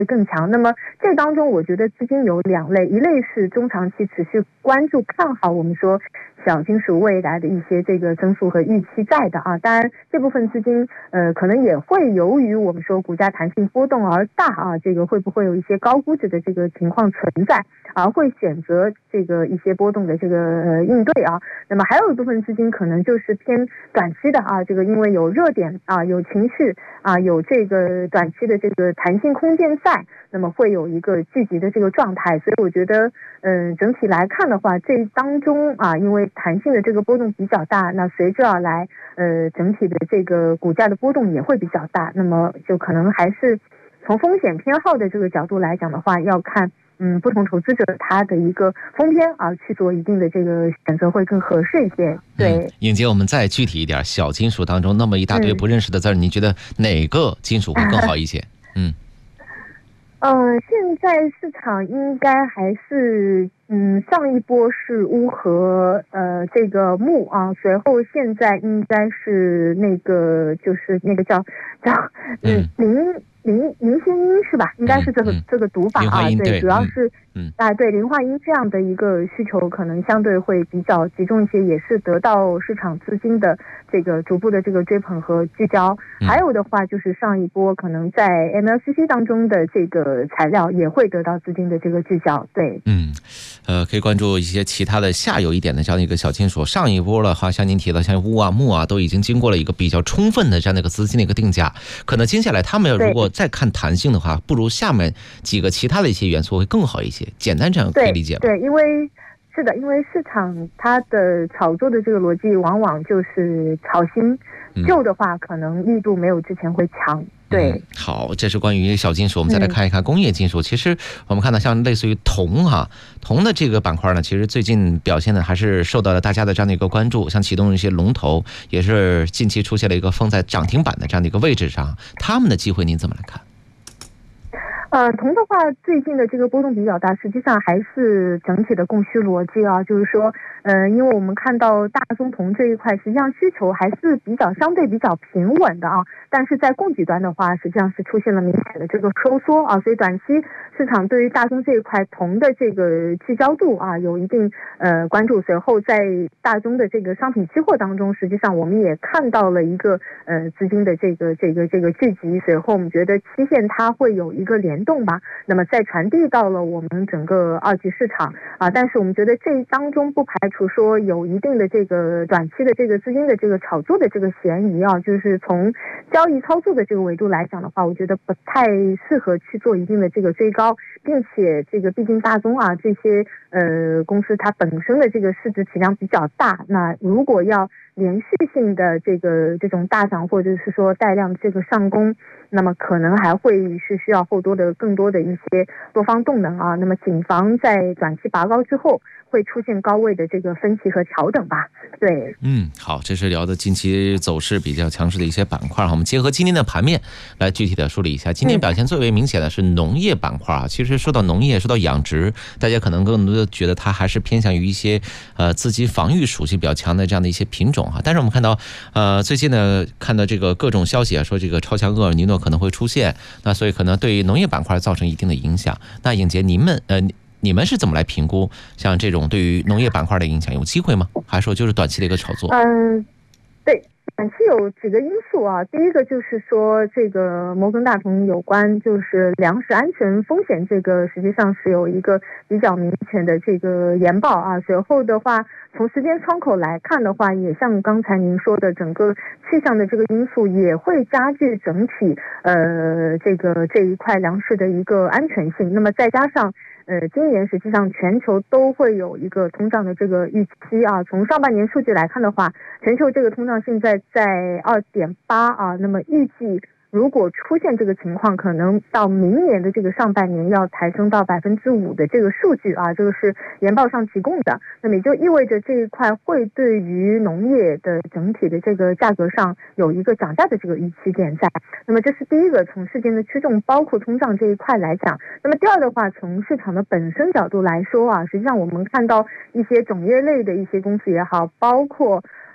更强。那么这当中我觉得资金有两类，一类是中长期持续关注看好我们说小金属未来的一些这个增速和预期在的啊，当然这部分资金可能也会由于我们说股价弹性波动而大啊，这个会不会有一些高估值的这个情况存在，而会选择这个一些波动的这个应对啊。那么还有一部分资金可能就是偏短期的啊，这个因为有热点啊，有情绪啊，有这个短期的这个弹性空间在，那么会有一个聚集的这个状态。所以我觉得整体来看的话，这当中啊，因为弹性的这个波动比较大，那随之而来整体的这个股价的波动也会比较大，那么就可能还是从风险偏好的这个角度来讲的话，要看不同投资者他的一个风偏啊，去做一定的这个选择会更合适一些。对， 颖姐，我们再具体一点，小金属当中那么一大堆不认识的字，你觉得哪个金属会更好一些？ 现在市场应该还是上一波是钨和这个钼啊，随后现在应该是那个就是那个叫磷锌铟是吧？应该是这个读法啊，对，主要是对磷化铟这样的一个需求可能相对会比较集中一些，也是得到市场资金的这个逐步的这个追捧和聚焦。还有的话就是上一波可能在 MLCC 当中的这个材料也会得到资金的这个聚焦。对， 可以关注一些其他的下游一点的这样的一个小金属。上一波的话，像您提到像钨啊、钼啊，都已经经过了一个比较充分的这样的一个资金的一个定价，可能接下来他们要如果再看弹性的话，不如下面几个其他的一些元素会更好一些。简单这样可以理解吗？ 对，因为是的，因为市场它的炒作的这个逻辑往往就是炒新，旧的话可能力度没有之前会强。对， 好，这是关于小金属。我们再来看一看工业金属。其实我们看到像类似于铜铜的这个板块呢，其实最近表现呢还是受到了大家的这样的一个关注，像启动一些龙头也是近期出现了一个封在涨停板的这样的一个位置上，他们的机会您怎么来看？ 铜的话最近的这个波动比较大，实际上还是整体的供需逻辑啊，就是说因为我们看到大宗铜这一块实际上需求还是相对比较平稳的啊，但是在供给端的话实际上是出现了明显的这个收缩啊，所以短期市场对于大宗这一块铜的这个聚焦度啊有一定关注。随后在大宗的这个商品期货当中，实际上我们也看到了一个资金的这个聚集，随后我们觉得期限它会有一个联动吧，那么再传递到了我们整个二级市场啊，但是我们觉得这当中不排除说有一定的这个短期的这个资金的这个炒作的这个嫌疑啊，就是从交易操作的这个维度来讲的话，我觉得不太适合去做一定的这个追高，并且这个毕竟大宗啊这些公司它本身的这个市值体量比较大，那如果要连续性的这种大涨或者是说带量这个上攻，那么可能还会是需要更多的一些多方动能啊，那么谨防在短期拔高之后会出现高位的这个分歧和调整吧。对， 好，这是聊的近期走势比较强势的一些板块，我们结合今天的盘面来具体的梳理一下。今天表现最为明显的是农业板块其实说到农业，说到养殖，大家可能更多的觉得它还是偏向于一些自己防御属性比较强的这样的一些品种但是我们看到最近呢看到这个各种消息说这个超强厄尔尼诺可能会出现，那所以可能对于农业板块造成一定的影响。那颖杰，你们是怎么来评估像这种对于农业板块的影响，有机会吗？还是说就是短期的一个炒作？ 对，短期有几个因素啊。第一个就是说这个摩根大通有关就是粮食安全风险，这个实际上是有一个比较明显的这个研报啊。随后的话从时间窗口来看的话，也像刚才您说的，整个气象的这个因素也会加剧整体这一块粮食的一个安全性。那么再加上今年实际上全球都会有一个通胀的这个预期啊。从上半年数据来看的话，全球这个通胀现在在2.8啊，那么预计如果出现这个情况，可能到明年的这个上半年要抬升到5%的这个数据啊，这个是研报上提供的。那么也就意味着这一块会对于农业的整体的这个价格上有一个涨价的这个预期点在。那么这是第一个，从事件的驱动包括通胀这一块来讲。那么第二的话，从市场的本身角度来说啊，实际上我们看到一些种业类的一些公司也好，包括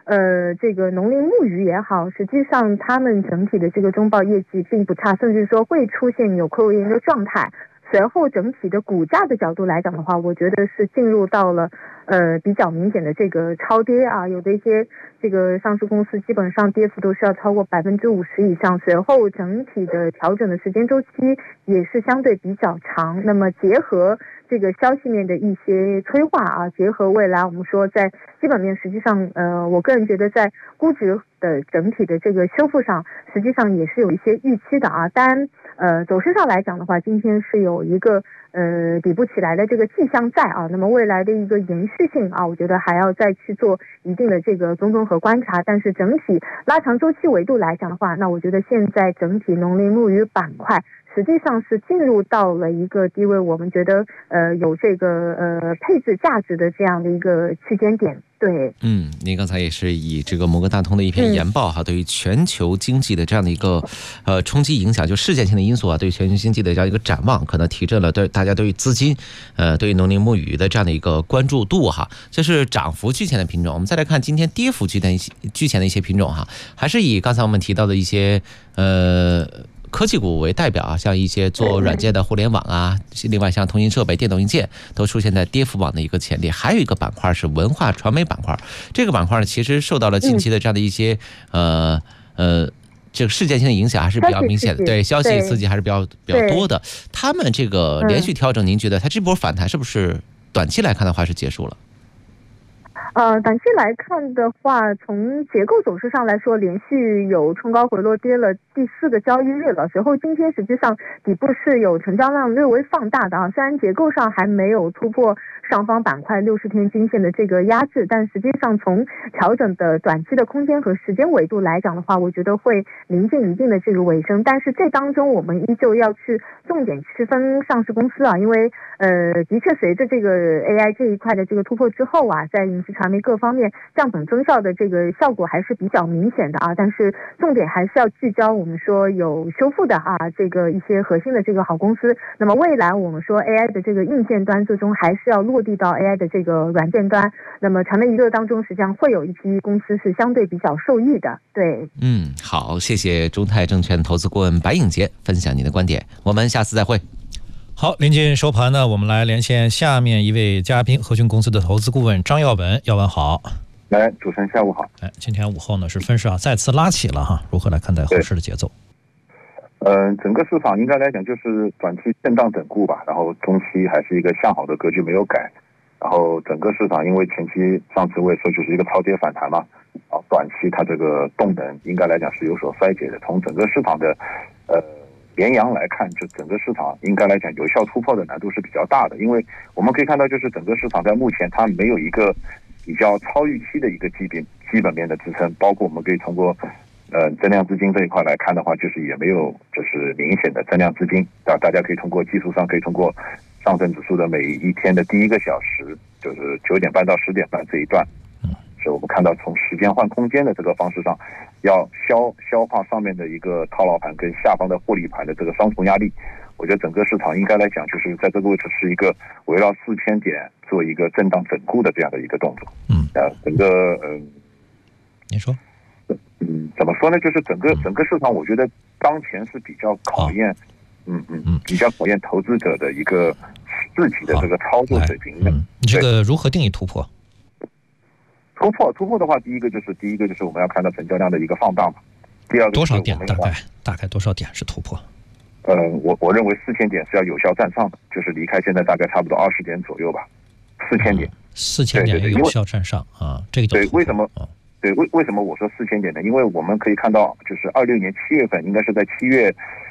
这个农林牧渔也好，实际上他们整体的这个中报业绩并不差，甚至说会出现扭亏为盈的状态。随后整体的股价的角度来讲的话，我觉得是进入到了比较明显的这个超跌啊，有的一些这个上市公司基本上跌幅都是要超过50%以上，随后整体的调整的时间周期也是相对比较长。那么结合这个消息面的一些催化啊，结合未来我们说在基本面，实际上我个人觉得在估值的整体的这个修复上，实际上也是有一些预期的啊。当然走势上来讲的话，今天是有一个底部起来的这个迹象在啊，那么未来的一个延续性啊，我觉得还要再去做一定的这个综综合观察。但是整体拉长周期维度来讲的话，那我觉得现在整体农林牧渔板块实际上是进入到了一个低位，我们觉得有这个配置价值的这样的一个区间点。对， 您刚才也是以这个摩根大通的一篇研报哈，对于全球经济的这样的一个冲击影响，就事件性的因素啊，对于全球经济的这样一个展望，可能提振了对大家对于资金对于农林牧渔的这样的一个关注度哈。这是涨幅居前的品种。我们再来看今天跌幅居前的一些品种哈，还是以刚才我们提到的一些科技股为代表啊，像一些做软件的互联网啊，另外像通信设备、电动硬件都出现在跌幅榜的一个前列。还有一个板块是文化传媒板块，这个板块呢其实受到了近期的这样的一些这个事件性的影响还是比较明显的，对，消息刺激还是比较多的。他们这个连续调整，您觉得它这波反弹是不是短期来看的话是结束了？ 短期来看的话，从结构走势上来说，连续有冲高回落，跌了第4个交易日了。随后今天实际上底部是有成交量略微放大的啊，虽然结构上还没有突破上方板块60天均线的这个压制，但实际上从调整的短期的空间和时间维度来讲的话，我觉得会临近一定的这个尾声。但是这当中我们依旧要去重点区分上市公司啊，因为的确随着这个 AI 这一块的这个突破之后啊，在影视传媒各方面降本增效的这个效果还是比较明显的啊，但是重点还是要聚焦我们说有修复的啊这个一些核心的这个好公司。那么未来我们说 AI 的这个硬件端最终还是要落地到 AI 的这个软件端，那么传媒娱乐当中实际上会有一批公司是相对比较受益的。对， 好，谢谢中泰证券投资顾问白颖杰分享您的观点，我们下次再会。 好，临近收盘呢，我们来连线下面一位嘉宾，和讯公司的投资顾问张耀文。耀文好。 来，主持人下午好。 今天午后呢是分市啊再次拉起了哈，如何来看待后市的节奏？ 整个市场应该来讲就是短期震荡整固吧，然后中期还是一个向好的格局没有改，然后整个市场因为前期上次我也说就是一个超跌反弹嘛，短期它这个动能应该来讲是有所衰竭的。从整个市场的连阳来看，就整个市场应该来讲有效突破的难度是比较大的，因为我们可以看到就是整个市场在目前它没有一个比较超预期的一个基本面的支撑，包括我们可以通过增量资金这一块来看的话，就是也没有就是明显的增量资金，大家可以通过技术上可以通过上证指数的每一天的第1个小时，就是9点半到10点半这一段，是我们看到从时间换空间的这个方式上，要消化上面的一个套牢盘跟下方的获利盘的这个双重压力。我觉得整个市场应该来讲就是在这个位置是一个围绕4000点做一个震荡整固的这样的一个动作。整个你说怎么说呢？就是整个市场，我觉得当前是比较考验，比较考验投资者的一个自己的这个操作水平的。 你这个如何定义突破？ 突破的话，第一个就是我们要看到成交量的一个放大嘛。第二个多少点？大概多少点是突破？ 我认为4000点是要有效站上的，就是离开现在大概差不多20点左右吧，4000点 ，4000点有效站上啊，这个对，为什么？对，为什么我说4000点呢？因为我们可以看到，就是26年7月份，应该是在7月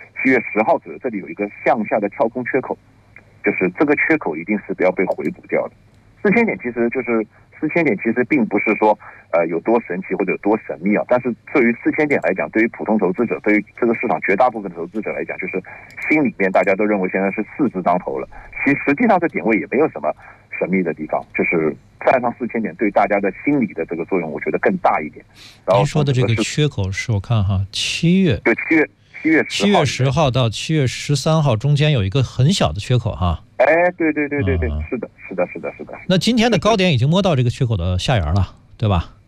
10号左右，这里有一个向下的跳空缺口，就是这个缺口一定是不要被回补掉的。4000点其实就是4000点，其实并不是说有多神奇或者有多神秘啊，但是对于4000点来讲，对于普通投资者，对于这个市场绝大部分的投资者来讲，就是心里面大家都认为现在是4字当头了。实际上这点位也没有什么神秘的地方，就是站上4000点对大家的心理的这个作用，我觉得更大一点。然后您说的这个缺口是我看哈，7月 10月 10号到7月13号中间有一个很小的缺口哈。 对，是的。 那今天的高点已经摸到这个缺口的下沿了，对吧？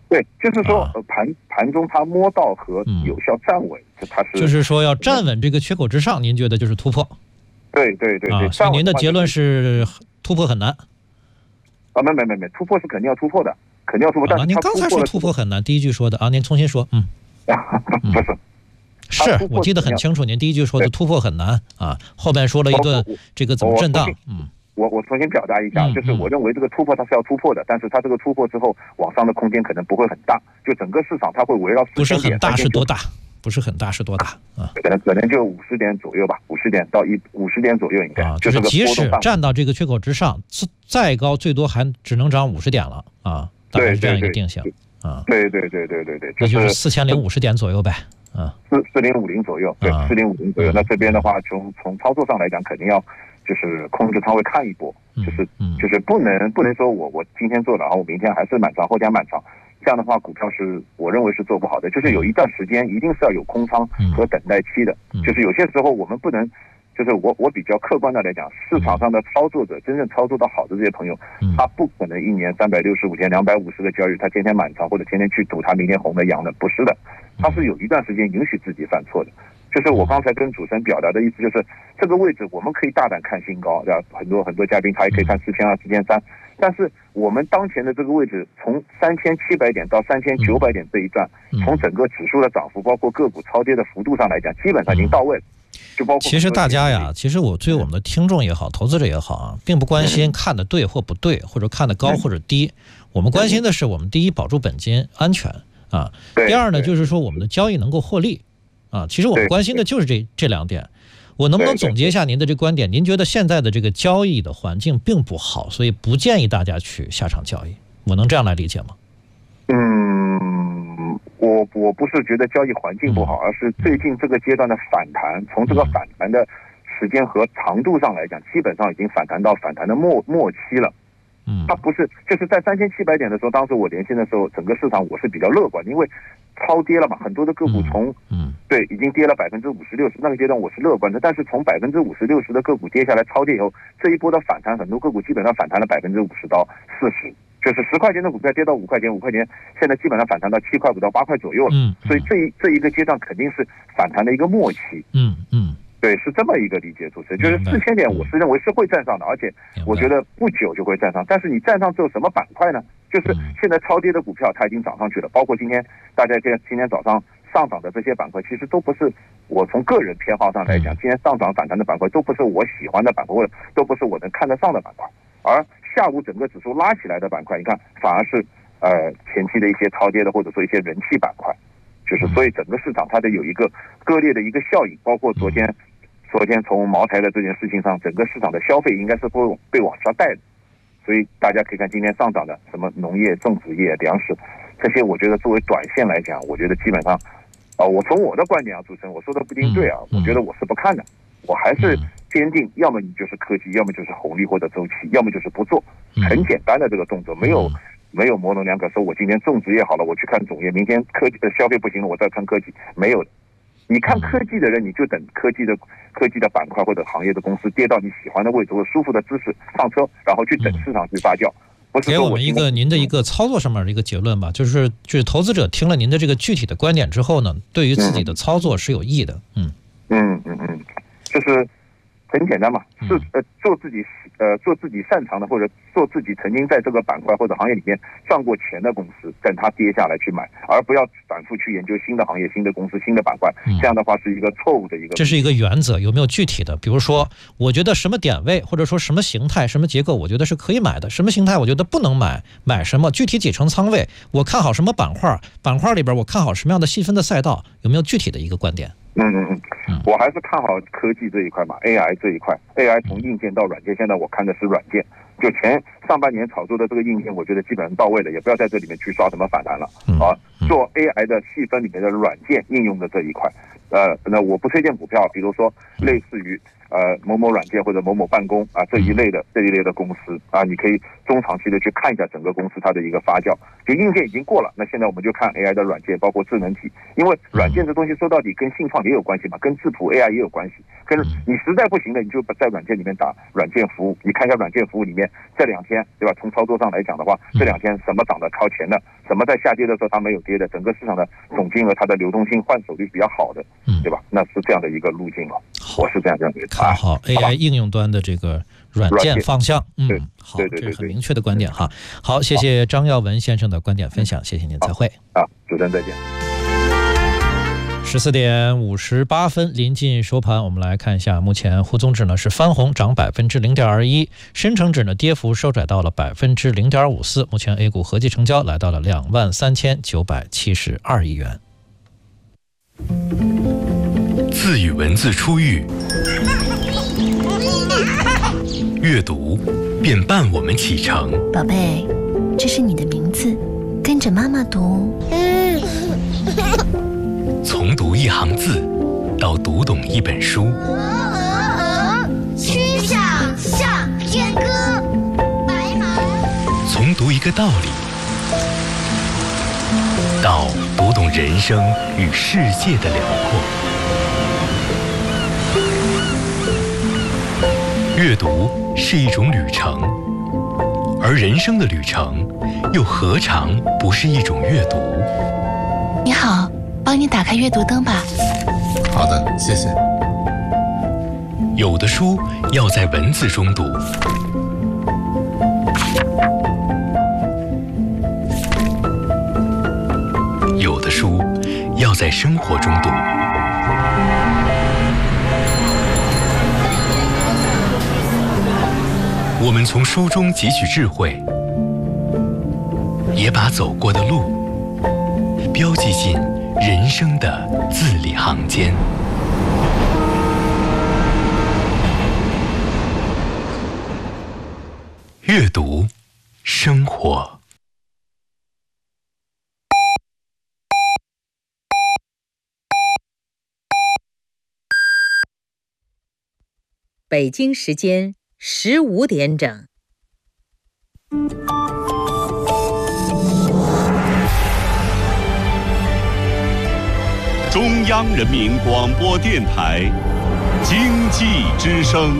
对，就是说盘中它摸到和有效站稳，它是就是说要站稳这个缺口之上，您觉得就是突破？ 对， 所以您的结论是突破很难啊？没，突破是肯定要突破的，肯定要突破。但是您刚才说突破很难，第一句说的啊，您重新说， 不是。 是我记得很清楚，您第一句说的突破很难啊，后面说了一顿这个怎么震荡。 我重新表达一下，就是我认为这个突破它是要突破的，但是它这个突破之后往上的空间可能不会很大，就整个市场它会围绕不是很大是多大？不是很大是多大啊？ 可能就50点左右吧，50点到50点左右应该。 就是即使站到这个缺口之上，再高最多还只能涨50点了啊，大概是这样一个定性啊。 对， 那就是4050点左右呗。 4050左右，对，4050左右。那这边的话，从操作上来讲，肯定要就是控制仓位看一波，就是不能说我今天做了，然后我明天还是满仓，后天满仓，这样的话股票是我认为是做不好的。就是有一段时间一定是要有空仓和等待期的，就是有些时候我们不能。就是我比较客观的来讲，市场上的操作者真正操作的好的这些朋友，他不可能一年365天250个交易，他天天满仓或者天天去赌他明天红的阳的，不是的，他是有一段时间允许自己犯错的。就是我刚才跟主持人表达的意思，就是这个位置我们可以大胆看新高，对吧？很多嘉宾他也可以看4200、4300，但是我们当前的这个位置，从3700点到3900点这一段，从整个指数的涨幅，包括个股超跌的幅度上来讲，基本上已经到位了。 其实大家呀，其实我对我们的听众也好，投资者也好啊，并不关心看的对或不对，或者看的高或者低。我们关心的是，我们第一保住本金安全啊，第二呢就是说我们的交易能够获利啊。其实我们关心的就是这两点。我能不能总结一下您的这观点？您觉得现在的这个交易的环境并不好，所以不建议大家去下场交易？我能这样来理解吗？ 我不是觉得交易环境不好，而是最近这个阶段的反弹，从这个反弹的时间和长度上来讲，基本上已经反弹到反弹的末期了。它不是就是在3700点的时候，当时我连线的时候，整个市场我是比较乐观，因为超跌了嘛，很多的个股对已经跌了50%-60%，那个阶段我是乐观的。但是从50%-60%的个股跌下来超跌以后，这一波的反弹，很多个股基本上反弹了50%到40%。就是10块钱的股票跌到5块钱，5块钱现在基本上反弹到7块5到8块左右了。所以这一个阶段肯定是反弹的一个末期。对，是这么一个理解，主持人。就是4000点，我是认为是会站上的，而且我觉得不久就会站上。但是你站上之后什么板块呢？就是现在超跌的股票它已经涨上去了，包括今天大家今天早上上涨的这些板块，其实都不是我从个人偏好上来讲，今天上涨反弹的板块都不是我喜欢的板块，或者都不是我能看得上的板块。而下午整个指数拉起来的板块，你看反而是前期的一些超跌的，或者说一些人气板块，就是所以整个市场它的有一个割裂的一个效应，包括昨天从茅台的这件事情上，整个市场的消费应该是会被往下带的。所以大家可以看今天上涨的什么农业、种植业、粮食这些，我觉得作为短线来讲，我觉得基本上我从我的观点啊，主持人我说的不一定对啊，我觉得我是不看的，我还是坚定，要么你就是科技，要么就是红利或者周期，要么就是不做，很简单的这个动作，没有模棱两可，说我今天种植业好了，我去看种业，明天科技的消费不行了，我再看科技，没有的。你看科技的人，你就等科技的板块或者行业的公司跌到你喜欢的位置或舒服的姿势上车，然后去等市场去发酵。 给我们您的一个操作上面的一个结论吧，就是投资者听了您的这个具体的观点之后呢，对于自己的操作是有益的。 就是很简单嘛，是做自己擅长的，或者做自己曾经在这个板块或者行业里面赚过钱的公司，等它跌下来去买，而不要反复去研究新的行业、新的公司、新的板块。这样的话是一个错误的一个。 这是一个原则，有没有具体的？比如说，我觉得什么点位，或者说什么形态、什么结构，我觉得是可以买的；什么形态我觉得不能买，买什么？具体几成仓位？我看好什么板块？板块里边我看好什么样的细分的赛道？有没有具体的一个观点？ 我还是看好科技这一块嘛 ，AI 这一块 ，AI 从硬件到软件，现在我看的是软件。就上半年炒作的这个硬件，我觉得基本上到位了，也不要在这里面去刷什么反弹了做 AI 的细分里面的软件应用的这一块，那我不推荐股票，比如说类似于某某软件或者某某办公啊这一类的公司啊，你可以中长期的去看一下整个公司它的一个发酵。就硬件已经过了，那现在我们就看 AI 的软件，包括智能体，因为软件这东西说到底跟信创也有关系嘛，跟质谱 AI 也有关系。跟你实在不行的，你就在软件里面打软件服务，你看一下软件服务里面这2天，对吧？从操作上来讲的话，这2天什么涨得超前的，什么在下跌的时候它没有跌的，整个市场的总金额它的流动性换手率比较好的，对吧？那是这样的一个路径了。我是这样认为的。 看好 AI 应用端的这个软件方向。好，这是很明确的观点哈。好，谢谢张耀文先生的观点分享，谢谢您，再会。 主持人再见。 14点58分，临近收盘，我们来看一下，目前沪综指呢是翻红，涨0.21%，深成指呢跌幅收窄到了0.54%，目前 A 股合计成交来到了23972亿元。 字与文字初遇，阅读便伴我们启程。 宝贝，这是你的名字，跟着妈妈读。 从读一行字到读懂一本书， 曲项向天歌，白马。 从读一个道理到读懂人生与世界的辽阔。阅读是一种旅程，而人生的旅程又何尝不是一种阅读？ 你好，帮你打开阅读灯吧。 好的，谢谢。 有的书要在文字中读，有的书要在生活中读。我们从书中汲取智慧，也把走过的路标记进人生的字里行间。阅读，生活。 北京时间15点整。 中央人民广播电台经济之声。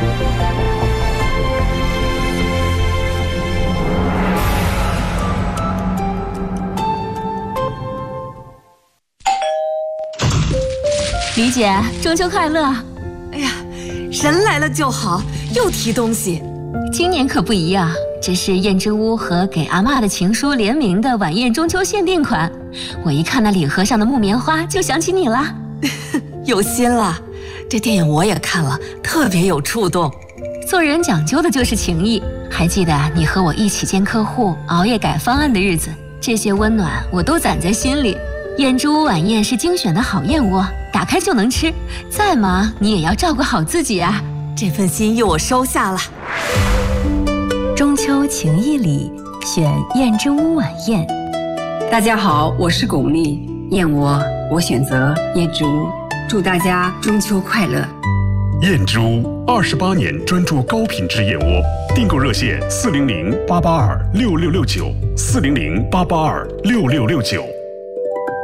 李姐，中秋快乐！ 哎呀，人来了就好，又提东西。 今年可不一样，这是燕之屋和给阿嬷的情书联名的晚宴中秋限定款。我一看那礼盒上的木棉花，就想起你了。 有心了，这电影我也看了，特别有触动。 做人讲究的就是情谊。还记得你和我一起见客户、熬夜改方案的日子，这些温暖我都攒在心里。燕之屋晚宴是精选的好燕窝，打开就能吃，再忙你也要照顾好自己啊。 这份心意我收下了。 中秋情谊礼，选燕之屋晚宴。 大家好，我是巩俐，燕窝我选择燕之屋，祝大家中秋快乐。 燕之屋28年专注高品质燕窝，订购热线400-882-6669，400-882-6669。